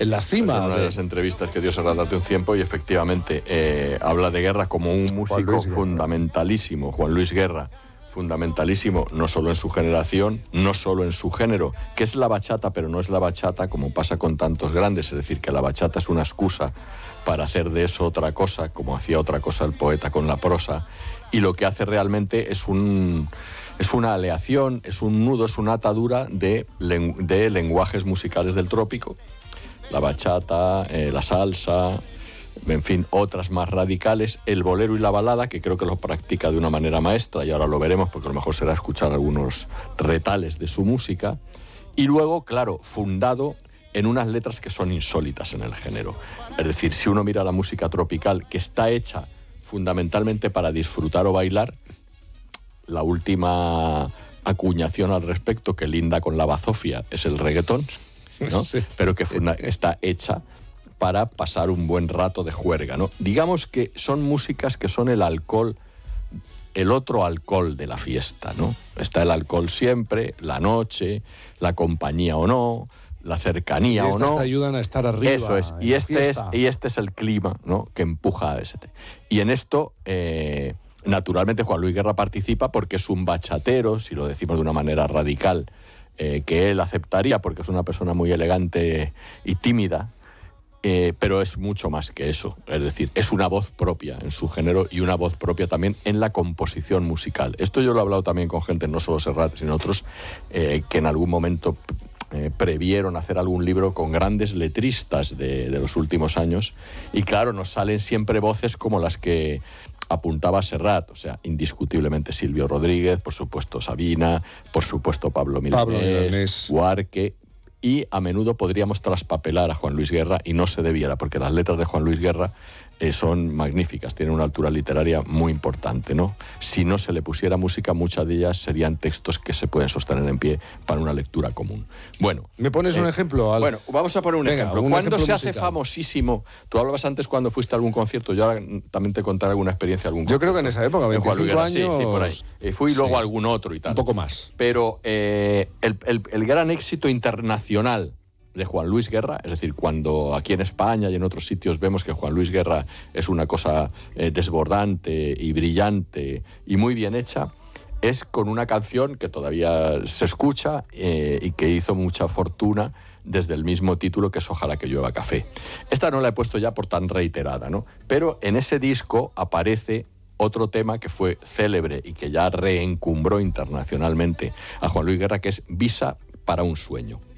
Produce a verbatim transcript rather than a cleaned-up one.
en la cima. Es una de... de las entrevistas que dio Serrat hace un tiempo y efectivamente eh, habla de Guerra como un músico fundamentalísimo, Juan Luis Guerra, fundamentalísimo, no solo en su generación, no solo en su género, que es la bachata, pero no es la bachata como pasa con tantos grandes, es decir, que la bachata es una excusa para hacer de eso otra cosa, como hacía otra cosa el poeta con la prosa, y lo que hace realmente es un... Es una aleación, es un nudo, es una atadura de, de lenguajes musicales del trópico. La bachata, eh, la salsa, en fin, otras más radicales. El bolero y la balada, que creo que lo practica de una manera maestra, y ahora lo veremos porque a lo mejor será escuchar algunos retales de su música. Y luego, claro, fundado en unas letras que son insólitas en el género. Es decir, si uno mira la música tropical, que está hecha fundamentalmente para disfrutar o bailar, la última acuñación al respecto que linda con la bazofia es el reggaetón, ¿no? Sí. Pero que funda, está hecha para pasar un buen rato de juerga, ¿no? Digamos que son músicas que son el alcohol, el otro alcohol de la fiesta, ¿no? Está el alcohol siempre, la noche, la compañía o no, la cercanía o no. Estas te ayudan a estar arriba. Eso es. Y este es, y este es el clima, ¿no?, que empuja a ese. Y en esto... Eh, Naturalmente Juan Luis Guerra participa porque es un bachatero, si lo decimos de una manera radical, eh, que él aceptaría porque es una persona muy elegante y tímida, eh, pero es mucho más que eso. Es decir, es una voz propia en su género y una voz propia también en la composición musical. Esto yo lo he hablado también con gente, no solo Serrat, sino otros, eh, que en algún momento... Eh, previeron hacer algún libro con grandes letristas de, de los últimos años y claro, nos salen siempre voces como las que apuntaba Serrat, o sea, indiscutiblemente Silvio Rodríguez, por supuesto Sabina, por supuesto Pablo Milanés, Huarque, y a menudo podríamos traspapelar a Juan Luis Guerra y no se debiera, porque las letras de Juan Luis Guerra eh, son magníficas, tienen una altura literaria muy importante, ¿no? Si no se le pusiera música, muchas de ellas serían textos que se pueden sostener en pie para una lectura común. Bueno. ¿Me pones eh, un ejemplo? Al... Bueno, vamos a poner un Venga, ejemplo. ¿Cuándo se hace musical? famosísimo? Tú hablabas antes cuando fuiste a algún concierto, yo ahora también te contaré alguna experiencia, algún Yo creo que en esa época, veinticinco años... Sí, sí, por ahí. Eh, fui sí. luego a algún otro y tal. Un poco más. Pero eh, el, el, el gran éxito internacional de Juan Luis Guerra, es decir, cuando aquí en España y en otros sitios vemos que Juan Luis Guerra es una cosa eh, desbordante y brillante y muy bien hecha, es con una canción que todavía se escucha eh, y que hizo mucha fortuna desde el mismo título, que es Ojalá que llueva café. Esta no la he puesto ya por tan reiterada, ¿no? Pero en ese disco aparece otro tema que fue célebre y que ya reencumbró internacionalmente a Juan Luis Guerra, que es Visa para un sueño.